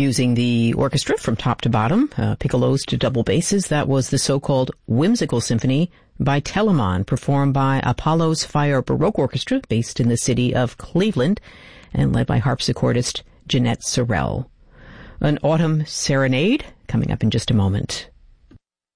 Using the orchestra from top to bottom, piccolos to double basses, that was the so-called Whimsical Symphony by Telemann, performed by Apollo's Fire Baroque Orchestra, based in the city of Cleveland, and led by harpsichordist Jeanette Sorrell. An autumn serenade coming up in just a moment.